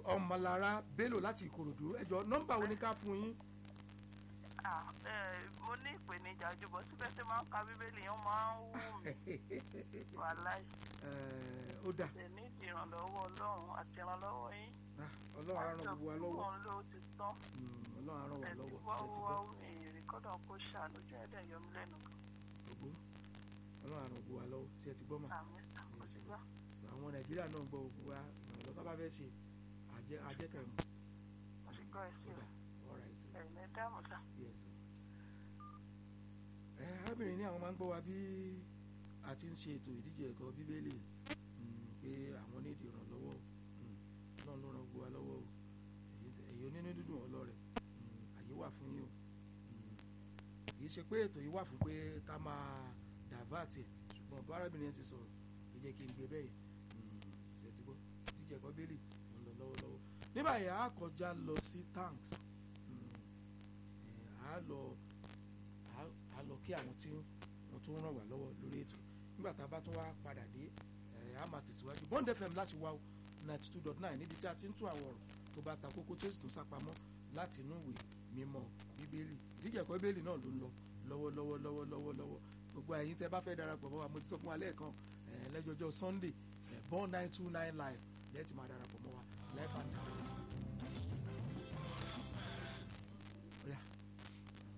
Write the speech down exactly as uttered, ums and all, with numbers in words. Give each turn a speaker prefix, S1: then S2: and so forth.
S1: Ọmọlára Bello láti Ìkòròdú ẹjọ́ nọ́mbà wo ni ká fún yín.
S2: mo ní ìpèníjà jùbọ síbẹ̀ tí máa ń ka bíbélì yẹn máa ń wù mí wàláì.
S1: ó dà.
S2: ṣe ní ìrànlọ́wọ́ Ọlọ́run àti ìrànlọ́wọ́ yín.
S1: Ọlọ́run á ràn gbogbo wa lọ́wọ́.
S2: ọlọ́run ló ti tán.
S1: Ọlọ́run á ràn wá lọ́wọ́.
S2: ẹ ti wá wá èrè kọ́dọ̀ kó ṣàánú jẹ́ ẹ̀dẹ̀ yọ mí lẹ́nu.
S1: gbogbo Ọlọ́run á ràn gbogbo wa lọ́wọ́ tí ẹ ti gbọ́ mà.
S2: àmín àmín ti gbọ́.
S1: àwọn Nàìjíríà náà ń gbọ́ gbogbo wa ìrànlọ́wọ́ bá fẹ́ ṣe àjẹkẹ́ mu.
S2: mo ti gbọ́ ẹ sí o. ẹ̀yin ẹ dáhùn sá.
S1: arábìnrin ní àwọn máa ń gbọ́ wa bí a ti ń ṣe ètò ìdíje ẹ̀kọ́ bíbélì pé àwọn nídìí ìrànlọ́wọ́ náà ló ràn gbogbo wa lọ́wọ́ o èyí onínú dídùn ọlọ́rẹ̀ àyè wà fún yín o kì í ṣe pé ètò yìí wà fún pé ká máa dàbàtì ṣùgbọ́n bá arábìnrin yẹn ti sọ̀rọ̀ ẹ jẹ́ kí n gbé bẹ́ẹ̀ ṣe ti gbọ́ ìdíje ẹ̀kọ́ bíbélì ń lọ lọ́wọ́lọ́wọ́ nígbà yẹn a kọjá lọ sí tanks a lọ a lọ kí àwọn tí wọ́n tún ràn wá lọ́wọ́ lórí ètò nígbà tá a bá tún wá padà dé ẹ̀ á máa tẹ̀síwájú Bond F M láti wá ninety two dot nine níbi tí a ti ń tún àwọn ọ̀rọ̀ tó bá ta kókó tó sì tún sápamọ́ láti inú ìwé mímọ́ bíbélì ìdíje ẹ̀kọ́ bíbélì náà ló ń lọ lọ́wọ́lọ́wọ́ lọ́wọ́lọ́wọ́ lọ́wọ́ gbogbo ẹ̀yin tẹ́ bá fẹ́ darapọ̀ mọ́ wa mo ti sọ fún wa lẹ́ẹ̀kan lẹ́jọ́jọ́ Sunday Bond nine two nine live lẹ́ẹ̀tì máa darapọ̀ mọ́ wa live and direct